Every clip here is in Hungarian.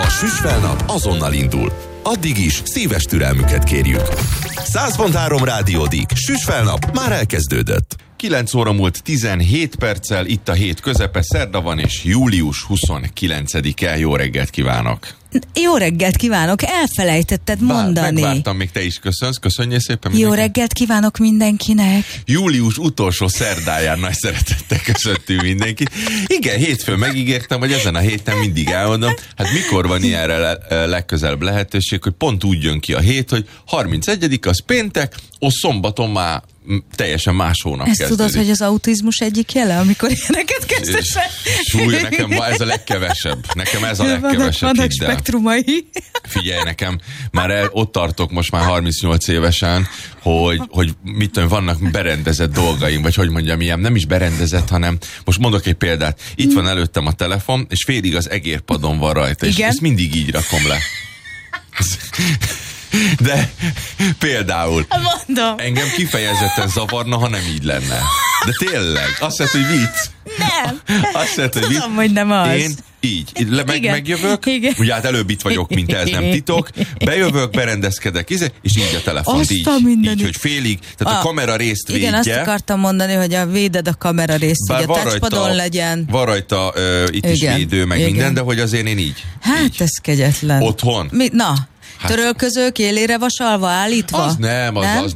A Süsfelnap azonnal indul. Addig is szíves türelmüket kérjük. 100.3 Rádiódik. Süsfelnap már elkezdődött. 9 óra múlt 17 perccel, itt a hét közepe, szerda van, és július 29-e. Jó reggelt kívánok! Jó reggelt kívánok, elfelejtetted mondani. Megvártam, még te is köszönsz, köszönjél szépen mindenki. Jó reggelt kívánok mindenkinek. Július utolsó szerdáján nagy szeretettel köszöntünk mindenkit. Igen, hétfőn megígértem, hogy ezen a héten mindig elmondom, hát mikor van ilyenre legközelebb lehetőség, hogy pont úgy jön ki a hét, hogy 31. az péntek, szombaton már teljesen más hónap ezt kezdődik. Tudod, hogy az autizmus egyik jele, amikor ilyeneket kezdesz el? Súlya, nekem ez a legkevesebb. Nekem ez a legkevesebb. Vannak spektrumai. Figyelj, nekem már ott tartok most már 38 évesen, hogy mit tudom, vannak berendezett dolgaim, vagy hogy mondjam, ilyen nem is berendezett, hanem most mondok egy példát. Itt van előttem a telefon, és félig az egérpadon van rajta, és ezt mindig így rakom le. De például engem kifejezetten zavarna, ha nem így lenne. De tényleg, azt mondta, hogy vicc. Nem. Azt mondta, hogy vicc. Tudom, hogy nem az. Én így megjövök, ugye hát előbb itt vagyok, mint ez nem titok, bejövök, berendezkedek, és így a telefont így, hogy félig, tehát a kamera részt védje. Igen, azt akartam mondani, hogy véded a kamera részt, hogy a touchpadon legyen. Van rajta itt is védő, meg minden, de hogy azért én így. Hát így. Ez kegyetlen. Otthon? Hát, törölközők élére vasalva állítva? Az nem.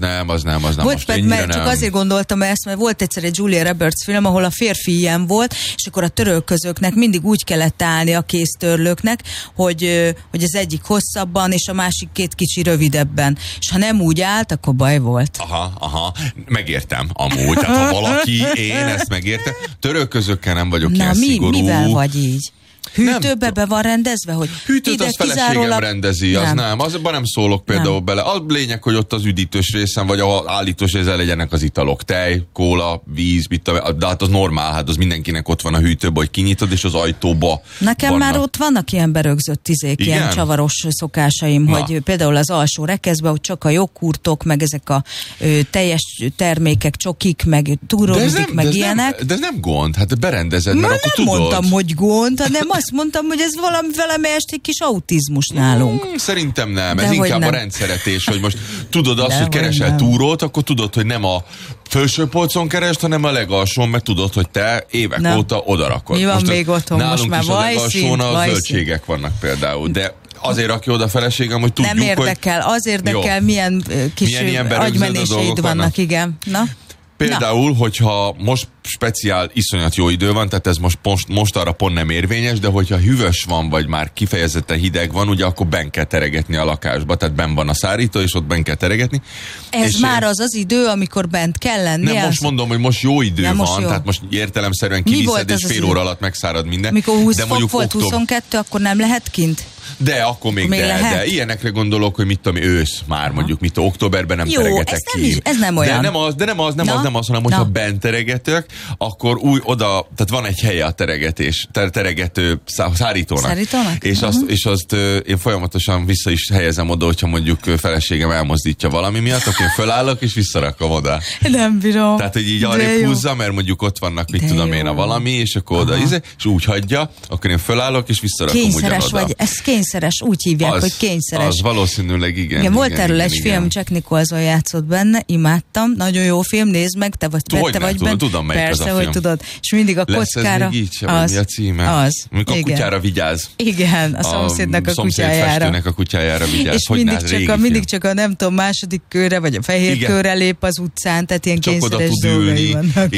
Volt, mert csak azért gondoltam ezt, mert volt egyszer egy Julia Roberts film, ahol a férfi ilyen volt, és akkor a törölközőknek mindig úgy kellett állni a kéztörlőknek, hogy az egyik hosszabban, és a másik két kicsi rövidebben. És ha nem úgy állt, akkor baj volt. Aha, megértem amúgy. Tehát ha valaki, én ezt megértem. Törölközőkkel nem vagyok ilyen szigorú. Mivel vagy így? Hűtőbe be van rendezve, hogy hűtőt azt feleségem rendezi, az nem. Azban nem szólok például bele. Az lényeg, hogy ott az üdítős részen, vagy a állítós részen legyenek az italok. Tej, kóla, víz, de hát az normál, hát az mindenkinek ott van a hűtőbe, hogy kinyitod, és az ajtóba nekem vannak. Már ott vannak ilyen berögzött ilyen csavaros szokásaim, hogy például az alsó rekeszbe, hogy csak a joghurtok, meg ezek a teljes termékek, csokik, meg túrolódik, meg ilyenek. De ez nem gond, hát berendezed, mert akkor tudod. Nem mondtam, hogy gond, hanem azt mondtam, hogy ez valamelyest egy kis autizmus nálunk. Szerintem nem. Ez inkább a rendszeretés, hogy most tudod azt, hogy keresel túrót, akkor tudod, hogy nem a felső polcon keresd, hanem a legalsón, mert tudod, hogy te évek óta odarakod. Mi van most még otthon? Most már legalsón a zöldségek vannak például, de azért rakja oda a feleségem, hogy tudjuk, nem érdekel, az érdekel, milyen kis agymenéseid vannak, igen. Na? Például, hogyha most speciál iszonyat jó idő van, tehát ez most arra pont nem érvényes, de hogyha hűvös van, vagy már kifejezetten hideg van, ugye akkor benn kell teregetni a lakásba, tehát benn van a szárító, és ott benn kell teregetni. Ez már az idő, amikor bent kell lenni? Nem, most mondom, hogy most jó idő van, tehát most értelemszerűen kiviszed, és fél óra alatt megszárad minden. Mikor 20 fok volt, 22, akkor nem lehet kint? De akkor még de ilyenekre gondolok, hogy mit tudom, ősz már mondjuk, mit októberben nem teregetek ki. Ez nem olyan. Nem az, hanem hogyha bent teregetök, akkor oda, tehát van egy helye a teregető szárítónak. És azt én folyamatosan vissza is helyezem oda, hogyha mondjuk feleségem elmozdítja valami miatt, akkor én fölállok és visszarakom oda. Nem bírom. Tehát, hogy így arrébb húzza, mert mondjuk ott vannak, mit tudom én, a valami, és akkor oda és úgy hagyja, akkor én fölállok és visszarakom ugyanoda. Vagy, ez kényszeres, úgy hívják, hogy kényszeres. Az valószínűleg igen. Volt erről egy film, Jack Nicholson játszott benne, imádtam, nagyon jó film, nézd meg, te vagy benne. Tudom, melyik persze, az a hogy film. tudod. És mindig a kockára... Lesz ez még így sem, mi a címe? Az. Amikor a kutyára vigyáz. Igen, a szomszédnak a kutyájára. A kutyájára vigyáz. És mindig csak a nem tudom, második körre, vagy a fehér körre lép az utcán, tehát ilyen kényszeres dolgai vannak.